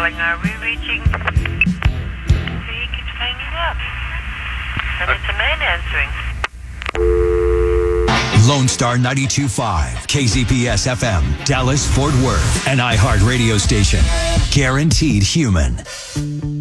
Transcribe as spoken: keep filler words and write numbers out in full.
calling. Are we reaching? He keeps hanging up. And it's a man answering. Lone Star ninety-two point five, K Z P S F M, Dallas, Fort Worth, an iHeart radio station. Guaranteed human.